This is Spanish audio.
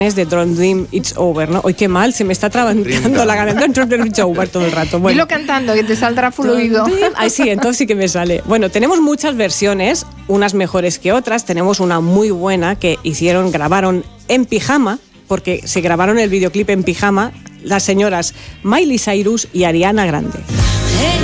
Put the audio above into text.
de Don't Dream It's Over, ¿no? Hoy qué mal, se me está trabancando la garganta. Don't Dream It's Over todo el rato. Bueno. Dilo cantando, que te saldrá fluido. Ay, sí, entonces sí que me sale. Bueno, tenemos muchas versiones, unas mejores que otras. Tenemos una muy buena que grabaron en pijama, porque se grabaron el videoclip en pijama, las señoras Miley Cyrus y Ariana Grande.